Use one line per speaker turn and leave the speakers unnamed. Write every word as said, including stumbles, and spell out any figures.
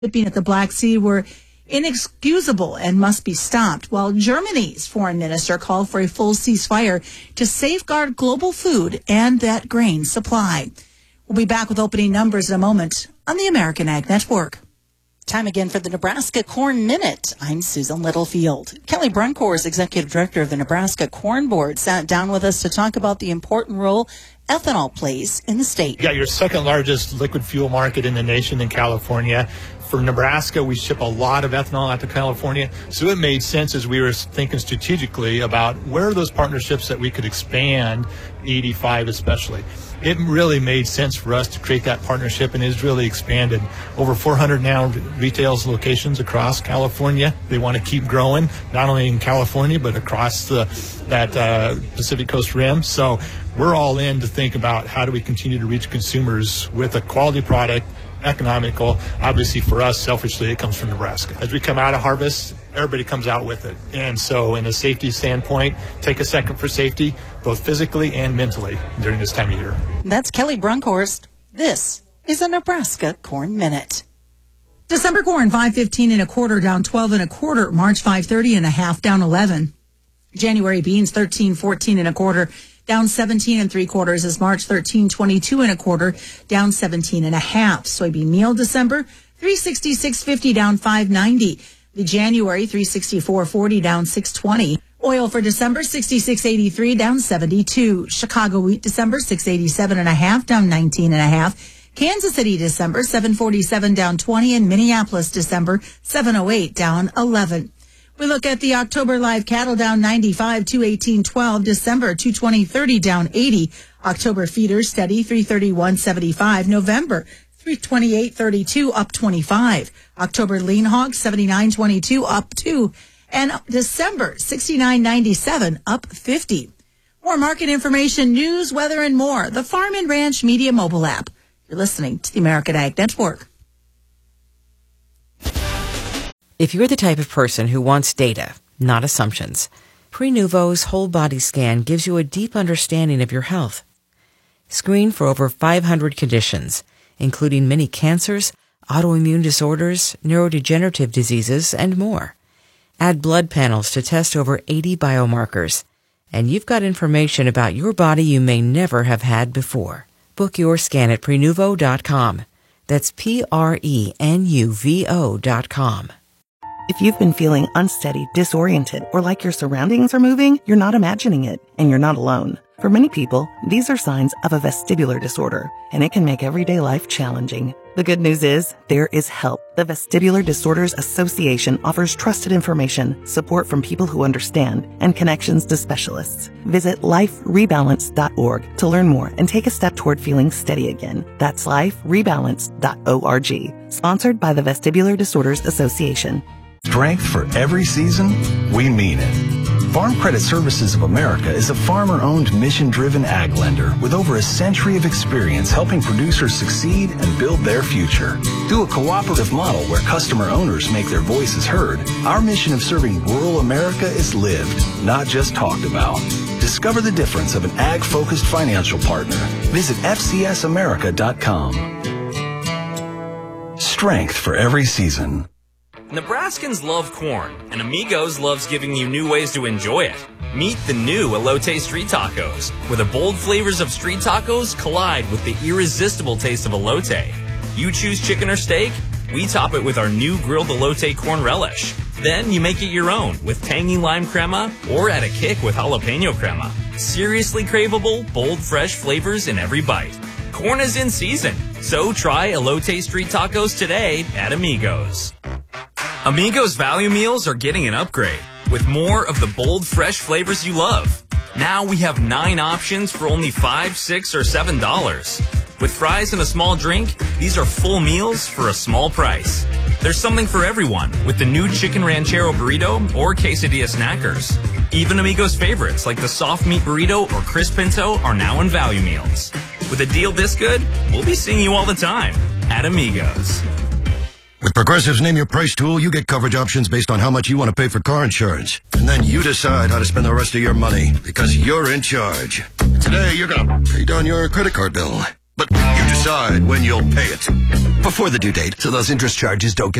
shipping at the Black Sea were inexcusable and must be stopped, while Germany's foreign minister called for a full ceasefire to safeguard global food and that grain supply. We'll be back with opening numbers in a moment on the American Ag Network. Time again for the Nebraska Corn Minute. I'm Susan Littlefield. Kelly Brunkhorst, Executive Director of the Nebraska Corn Board, sat down with us to talk about the important role ethanol plays in the state.
You got your second largest liquid fuel market in the nation in California. For Nebraska, we ship a lot of ethanol out to California, so it made sense as we were thinking strategically about where are those partnerships that we could expand, eighty-five especially. It really made sense for us to create that partnership, and it's really expanded. Over four hundred now retail locations across California. They want to keep growing, not only in California, but across the that uh, Pacific Coast Rim. So we're all in to think about how do we continue to reach consumers with a quality product, economical. Obviously for us, selfishly, it comes from Nebraska. As we come out of harvest, everybody comes out with it. And so in a safety standpoint, take a second for safety, both physically and mentally during this time of year.
That's Kelly Brunkhorst. This is a Nebraska Corn Minute. December corn, five fifteen and a quarter, down twelve and a quarter. March, five thirty and a half, down eleven. January beans, thirteen fourteen and a quarter, down seventeen and three quarters, as March thirteen twenty-two and a quarter, down seventeen and a half. Soybean meal December, three sixty-six fifty, down five ninety. The January, three sixty-four forty, down six twenty. Oil for December, sixty-six eighty-three, down seventy-two. Chicago wheat December, six eighty-seven and a half, down nineteen and a half. Kansas City December, seven forty-seven, down twenty, and Minneapolis December, seven oh eight, down eleven. We look at the October live cattle, down ninety-five, two eighteen twelve. December, two twenty thirty, down eighty. October feeders steady, three thirty-one seventy-five. November, three twenty-eight thirty-two, up twenty-five. October lean hog, seventy-nine twenty-two, up two. And December, sixty-nine ninety-seven, up fifty. More market information, news, weather, and more. The Farm and Ranch Media mobile app. You're listening to the American Ag Network.
If you're the type of person who wants data, not assumptions, Prenuvo's whole body scan gives you a deep understanding of your health. Screen for over five hundred conditions, including many cancers, autoimmune disorders, neurodegenerative diseases, and more. Add blood panels to test over eighty biomarkers, and you've got information about your body you may never have had before. Book your scan at Prenuvo dot com. That's P R E N U V O dot com.
If you've been feeling unsteady, disoriented, or like your surroundings are moving, you're not imagining it, and you're not alone. For many people, these are signs of a vestibular disorder, and it can make everyday life challenging. The good news is, there is help. The Vestibular Disorders Association offers trusted information, support from people who understand, and connections to specialists. Visit life rebalance dot org to learn more and take a step toward feeling steady again. That's life rebalance dot org. Sponsored by the Vestibular Disorders Association.
Strength for every season? We mean it. Farm Credit Services of America is a farmer-owned, mission-driven ag lender with over a century of experience helping producers succeed and build their future. Through a cooperative model where customer owners make their voices heard, our mission of serving rural America is lived, not just talked about. Discover the difference of an ag-focused financial partner. Visit F C S America dot com. Strength for every season.
Nebraskans love corn, and Amigos loves giving you new ways to enjoy it. Meet the new Elote Street Tacos, where the bold flavors of street tacos collide with the irresistible taste of elote. You choose chicken or steak, we top it with our new grilled elote corn relish. Then you make it your own with tangy lime crema or add a kick with jalapeno crema. Seriously craveable, bold, fresh flavors in every bite. Corn is in season, so try Elote Street Tacos today at Amigos. Amigos value meals are getting an upgrade with more of the bold, fresh flavors you love. Now we have nine options for only five, six, or seven dollars. With fries and a small drink, these are full meals for a small price. There's something for everyone with the new Chicken Ranchero Burrito or Quesadilla Snackers. Even Amigos favorites like the Soft Meat Burrito or Crisp Pinto are now in value meals. With a deal this good, we'll be seeing you all the time at Amigos.
With Progressive's Name Your Price tool, you get coverage options based on how much you want to pay for car insurance. And then you decide how to spend the rest of your money, because you're in charge. Today, you're going to pay down your credit card bill. but you decide when you'll pay it. Before the due date, so those interest charges don't get